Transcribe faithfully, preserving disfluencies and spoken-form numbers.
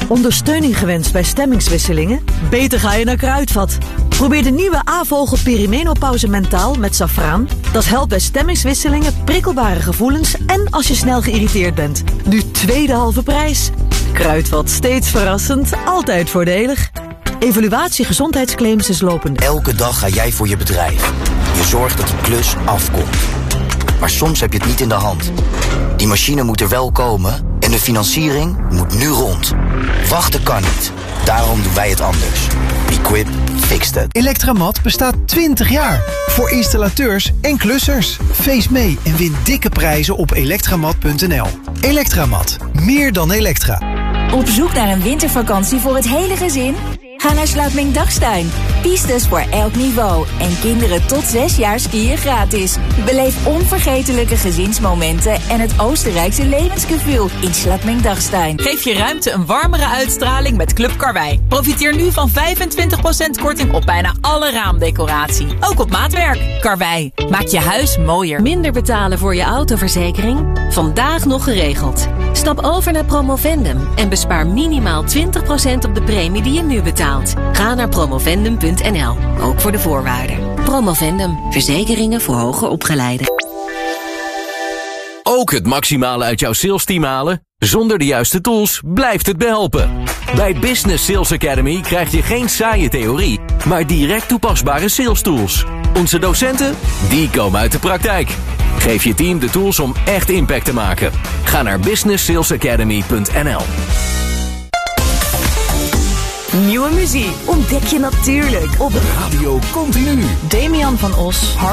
Ondersteuning gewenst bij stemmingswisselingen? Beter ga je naar Kruidvat. Probeer de nieuwe A-vogel perimenopauze mentaal met safraan. Dat helpt bij stemmingswisselingen, prikkelbare gevoelens en als je snel geïrriteerd bent. Nu tweede halve prijs. Kruidvat, steeds verrassend, altijd voordelig. Evaluatie gezondheidsclaims is lopende. Elke dag ga jij voor je bedrijf. Je zorgt dat die klus afkomt. Maar soms heb je het niet in de hand. Die machine moet er wel komen en de financiering moet nu rond. Wachten kan niet. Daarom doen wij het anders. Equip fixt het. Electramat bestaat twintig jaar. Voor installateurs en klussers. Feest mee en win dikke prijzen op elektramat punt n l. Electramat. Meer dan elektra. Op zoek naar een wintervakantie voor het hele gezin? Ga naar Sluitming-Dachstein. Pistes voor elk niveau. En kinderen tot zes jaar skiën gratis. Beleef onvergetelijke gezinsmomenten en het Oostenrijkse levensgevoel in Sluitming-Dachstein. Geef je ruimte een warmere uitstraling met Club Karwei. Profiteer nu van vijfentwintig procent korting op bijna alle raamdecoratie. Ook op maatwerk. Karwei, maak je huis mooier. Minder betalen voor je autoverzekering? Vandaag nog geregeld. Stap over naar Promovendum en bespaar minimaal twintig procent op de premie die je nu betaalt. Ga naar promovendum punt n l, ook voor de voorwaarden. Promovendum, verzekeringen voor hoger opgeleiden. Ook het maximale uit jouw sales team halen? Zonder de juiste tools blijft het behelpen. Bij Business Sales Academy krijg je geen saaie theorie, maar direct toepasbare sales tools. Onze docenten, die komen uit de praktijk. Geef je team de tools om echt impact te maken. Ga naar business sales academy punt n l. Nieuwe muziek ontdek je natuurlijk op Radio Continu. Damian van Os.